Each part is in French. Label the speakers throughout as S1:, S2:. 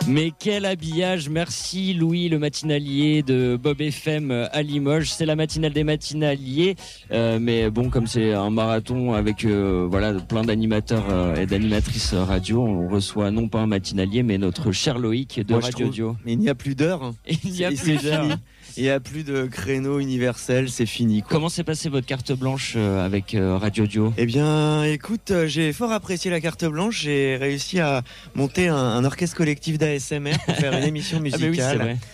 S1: Mais quel habillage, merci Louis, le matinalier de Bob FM à Limoges. C'est la matinale des matinaliers, mais bon, comme c'est un marathon avec voilà plein d'animateurs et d'animatrices radio, on reçoit non pas un matinalier, mais notre cher Loïc de Radio Dio.
S2: Mais il n'y a plus d'heures.
S1: Il n'y a plus d'heures.
S2: Il n'y a plus de créneau universel, c'est fini, quoi.
S1: Comment s'est passée votre carte blanche avec Radio Dio ?
S2: Eh bien, écoute, j'ai fort apprécié la carte blanche. J'ai réussi à monter un orchestre collectif d'ASMR pour faire une émission musicale.
S1: Ah bah oui, c'est vrai.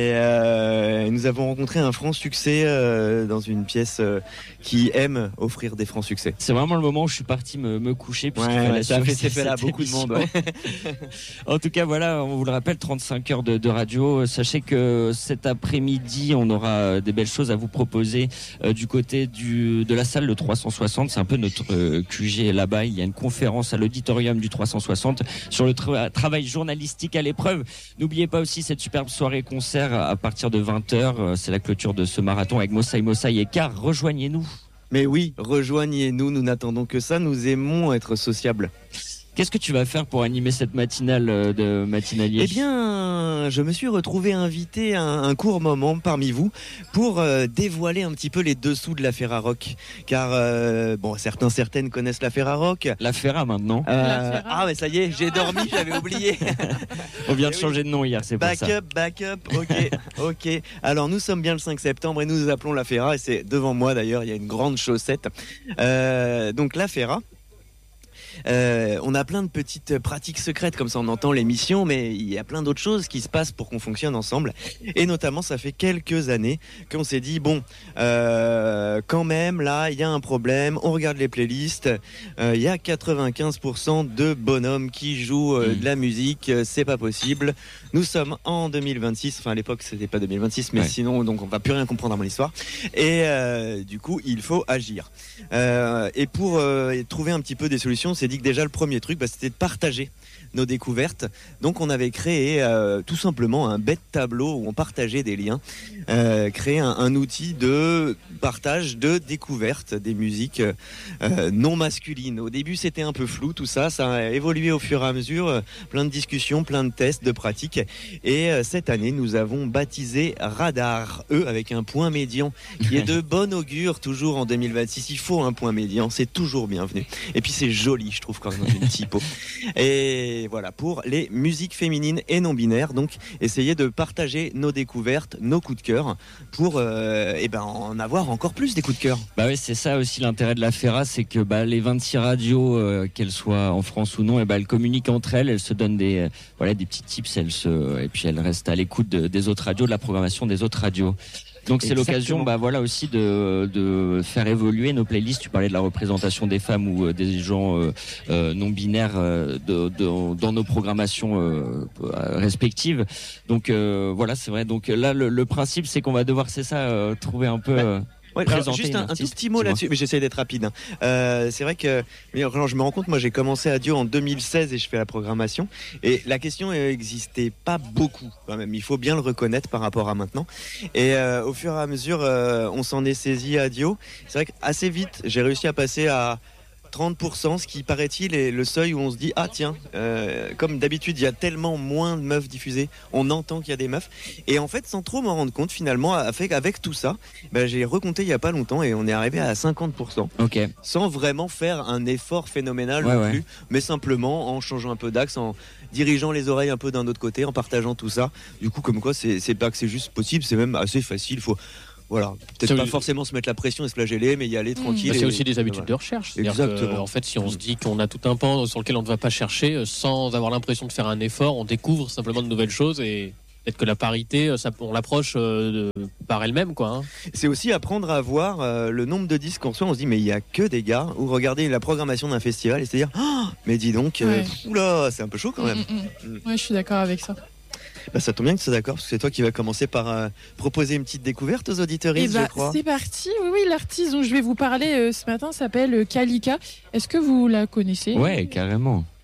S2: Et nous avons rencontré un franc succès dans une pièce qui aime offrir des francs succès.
S1: C'est vraiment le moment où je suis parti me coucher.
S2: Ça a fait cet effet là, beaucoup de monde. Ouais.
S1: En tout cas, voilà, on vous le rappelle, 35 heures de radio. Sachez que cet après-midi, on aura des belles choses à vous proposer du côté de la salle de 360. C'est un peu notre QG là-bas. Il y a une conférence à l'auditorium du 360 sur le travail journalistique à l'épreuve. N'oubliez pas aussi cette superbe soirée concert à partir de 20h. C'est la clôture de ce marathon avec Mosaï et Car. Rejoignez-nous.
S2: Mais oui, rejoignez-nous. Nous n'attendons que ça. Nous aimons être sociables.
S1: Qu'est-ce que tu vas faire pour animer cette matinale de matinalier ?
S2: Eh bien, je me suis retrouvé invité à un court moment parmi vous pour dévoiler un petit peu les dessous de la Ferrarock. Car, certaines connaissent la Ferrarock.
S1: La Ferra maintenant.
S2: Ah, mais ça y est, j'ai dormi, j'avais oublié.
S1: On vient de changer de nom hier, c'est pour ça.
S2: Backup, ok. Alors, nous sommes bien le 5 septembre et nous nous appelons la Ferra. Et c'est devant moi d'ailleurs, il y a une grande chaussette. Donc, la Ferra. On a plein de petites pratiques secrètes, comme ça on entend l'émission, mais il y a plein d'autres choses qui se passent pour qu'on fonctionne ensemble. Et notamment, ça fait quelques années qu'on s'est dit, quand même, là, il y a un problème, on regarde les playlists, il y a 95% de bonhommes qui jouent de la musique, c'est pas possible. Nous sommes en 2026, enfin à l'époque c'était pas 2026, mais sinon, donc on va plus rien comprendre à mon histoire. Et du coup, il faut agir. Et pour trouver un petit peu des solutions, c'est dit que déjà le premier truc, c'était de partager nos découvertes. Donc on avait créé tout simplement un bête tableau où on partageait des liens, créé un outil de partage de découvertes des musiques non masculines. Au début c'était un peu flou tout ça, ça a évolué au fur et à mesure, plein de discussions, plein de tests, de pratiques. Et cette année nous avons baptisé Radar, avec un point médian qui est de bon augure toujours en 2026. Il faut un point médian, c'est toujours bienvenu. Et puis c'est joli, je trouve, quand même, dans une typo. Et voilà, pour les musiques féminines et non binaires, donc essayer de partager nos découvertes, nos coups de cœur, pour en avoir encore plus des coups de cœur.
S1: Bah oui, c'est ça aussi l'intérêt de la Ferra, c'est que les 26 radios, qu'elles soient en France ou non, elles communiquent entre elles se donnent des petits tips, et puis elles restent à l'écoute des autres radios, de la programmation des autres radios. Donc c'est l'occasion aussi de faire évoluer nos playlists. Tu parlais de la représentation des femmes ou des gens non binaires dans nos programmations respectives. Donc c'est vrai. Donc là le principe c'est qu'on va devoir trouver un peu
S2: juste un tout petit mot là-dessus, mais j'essaie d'être rapide. C'est vrai que je me rends compte, moi j'ai commencé à Dio en 2016 et je fais la programmation. Et la question n'existait pas beaucoup quand même, il faut bien le reconnaître par rapport à maintenant. Et au fur et à mesure, on s'en est saisi à Dio. C'est vrai qu'assez vite, j'ai réussi à passer à 30%, ce qui paraît-il est le seuil où on se dit comme d'habitude il y a tellement moins de meufs diffusées, on entend qu'il y a des meufs, et en fait sans trop m'en rendre compte finalement avec tout ça, j'ai recompté il y a pas longtemps et on est arrivé à 50%, sans vraiment faire un effort phénoménal plus, mais simplement en changeant un peu d'axe, en dirigeant les oreilles un peu d'un autre côté, en partageant tout ça. Du coup, comme quoi c'est pas que c'est juste possible, c'est même assez facile. Voilà, peut-être pas forcément se mettre la pression et se flageller, mais y aller tranquille.
S3: C'est aussi des habitudes de recherche.
S2: Exactement.
S3: En fait, si on se dit qu'on a tout un pan sur lequel on ne va pas chercher, sans avoir l'impression de faire un effort, on découvre simplement de nouvelles choses, et peut-être que la parité, on l'approche par elle-même, quoi.
S2: C'est aussi apprendre à voir le nombre de disques qu'on reçoit. On se dit, mais il y a que des gars. Ou regarder la programmation d'un festival et se dire, mais dis donc, oula, c'est un peu chaud quand même.
S4: Ouais, je suis d'accord avec ça.
S2: Ça tombe bien que tu sois d'accord, parce que c'est toi qui vas commencer par proposer une petite découverte aux auditeuristes, je crois.
S4: C'est parti. Oui, l'artiste dont je vais vous parler ce matin s'appelle Kalika. Est-ce que vous la connaissez ?
S1: Ouais, carrément.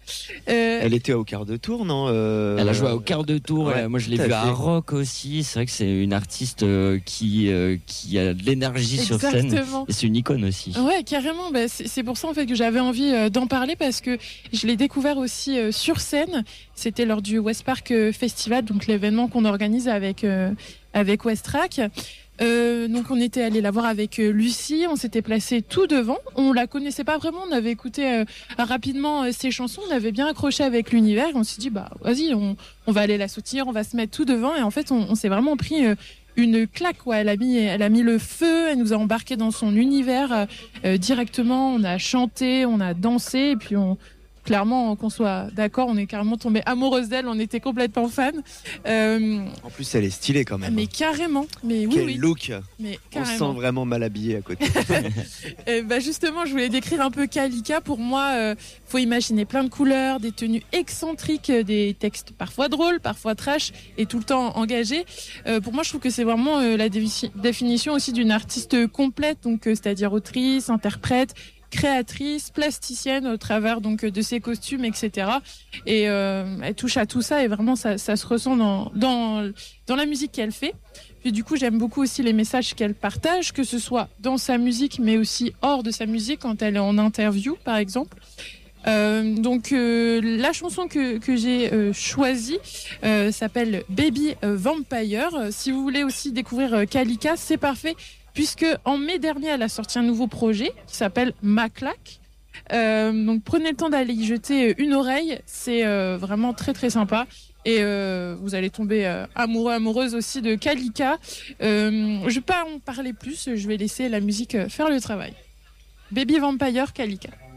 S2: Elle était au quart de tour, non
S1: Elle a joué au quart de tour.
S2: Ouais,
S1: moi, je l'ai
S2: tout à
S1: vue à
S2: fait.
S1: Rock aussi. C'est vrai que c'est une artiste qui a de l'énergie sur scène.
S4: Exactement.
S1: Et c'est une icône aussi.
S4: Ouais, carrément. Bah, c'est pour ça en fait que j'avais envie d'en parler parce que je l'ai découvert aussi sur scène. C'était lors du West Park Festival, donc l'événement qu'on organise avec Westrack. Donc on était allé la voir avec Lucie, on s'était placé tout devant. On la connaissait pas vraiment, on avait écouté rapidement ses chansons, on avait bien accroché avec l'univers. Et on s'est dit bah vas-y, on va aller la soutenir, on va se mettre tout devant. Et en fait on s'est vraiment pris une claque. Ouais, elle a mis le feu, elle nous a embarqué dans son univers directement. On a chanté, on a dansé et puis clairement, qu'on soit d'accord, on est carrément tombé amoureuse d'elle, on était complètement fan.
S2: En plus, elle est stylée quand même.
S4: Mais carrément, mais oui,
S2: Quel
S4: oui.
S2: look.
S4: Mais
S2: On se
S4: carrément.
S2: sent vraiment mal habillé à côté.
S4: Bah justement, je voulais décrire un peu Kalika. Pour moi, faut imaginer plein de couleurs, des tenues excentriques, des textes parfois drôles, parfois trash et tout le temps engagés. Pour moi, je trouve que c'est vraiment la définition aussi d'une artiste complète, donc c'est-à-dire autrice, interprète, créatrice, plasticienne au travers donc de ses costumes, etc. Et elle touche à tout ça et vraiment ça se ressent dans la musique qu'elle fait. Puis du coup, j'aime beaucoup aussi les messages qu'elle partage, que ce soit dans sa musique, mais aussi hors de sa musique, quand elle est en interview, par exemple. Donc la chanson que j'ai choisie s'appelle Baby Vampire. Si vous voulez aussi découvrir Kalika, c'est parfait, puisque en mai dernier, elle a sorti un nouveau projet qui s'appelle Ma Claque. Donc prenez le temps d'aller y jeter une oreille, c'est vraiment très très sympa. Et vous allez tomber amoureuse aussi de Kalika. Je vais pas en parler plus, je vais laisser la musique faire le travail. Baby Vampire, Kalika.